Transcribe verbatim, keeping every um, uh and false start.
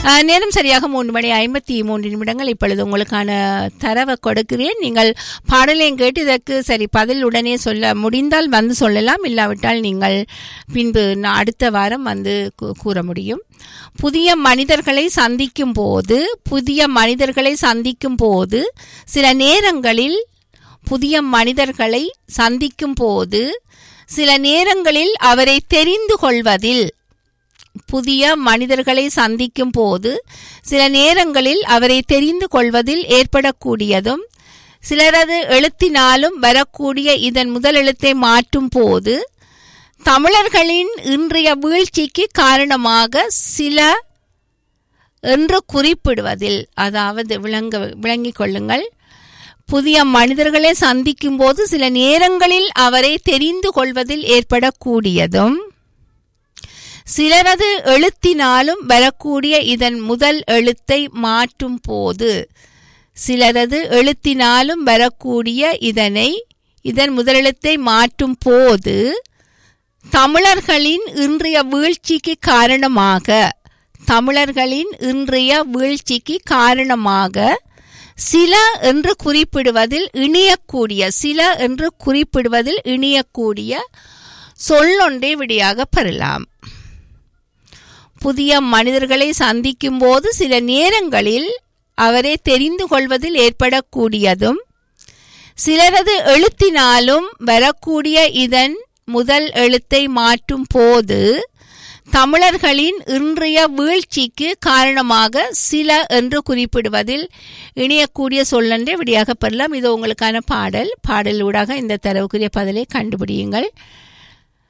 நேரம் சரியாக மூன்று மணி ஐம்பத்தி மூன்று நிமிடங்கள். இப்பொழுது உங்களுக்கான தரவை கொடுக்கிறேன். நீங்கள் பாடலையும் கேட்டு இதற்கு சரி பதில் உடனே சொல்ல முடிந்தால் வந்து சொல்லலாம், இல்லாவிட்டால் நீங்கள் பின்பு அடுத்த வாரம் வந்து கூற முடியும். புதிய மனிதர்களை சந்திக்கும் போது புதிய மனிதர்களை சந்திக்கும் போது சில நேரங்களில் புதிய மனிதர்களை சந்திக்கும் போது சில நேரங்களில் அவரை தெரிந்து கொள்வதில் புதிய மனிதர்களை சந்திக்கும் போது சில நேரங்களில் அவரை தெரிந்து கொள்வதில் ஏற்படக்கூடியதும் சிலரது எழுத்தினாலும் வரக்கூடிய இதன் முதல் எழுத்தை மாற்றும் போது தமிழர்களின் இன்றைய வீழ்ச்சிக்கு காரணமாக சில என்று குறிப்பிடுவதில், அதாவது விளங்க விளங்கிக் கொள்ளுங்கள், புதிய மனிதர்களை சந்திக்கும் போது சில நேரங்களில் அவரை தெரிந்து கொள்வதில் ஏற்படக்கூடியதும் சிலரது எழுத்தினாலும் வரக்கூடிய இதன் முதல் எழுத்தை மாற்றும் போது சிலரது எழுத்தினாலும் வரக்கூடிய இதனை இதன் முதலெழுத்தை மாற்றும் போது தமிழர்களின் இன்றைய வீழ்ச்சிக்கு காரணமாக தமிழர்களின் இன்றைய வீழ்ச்சிக்கு காரணமாக சில என்று குறிப்பிடுவதில் இணையக்கூடிய சில என்று குறிப்பிடுவதில் இணையக்கூடிய சொல்லொன்றை விடையாக பெறலாம். புதிய மனிதர்களை சந்திக்கும் போது சில நேரங்களில் அவரை தெரிந்து கொள்வதில் ஏற்படக்கூடியதும் சிலரது எழுத்தினாலும் வரக்கூடிய இதன் முதல் எழுத்தை மாற்றும் போது தமிழர்களின் இன்றைய வீழ்ச்சிக்கு காரணமாக சில என்று குறிப்பிடுவதில் இணையக்கூடிய சொல்லொன்றை விடையாக பெறலாம். இது உங்களுக்கான பாடல். பாடலூடாக இந்த தரவுக்குரிய பதிலை கண்டுபிடியுங்கள்.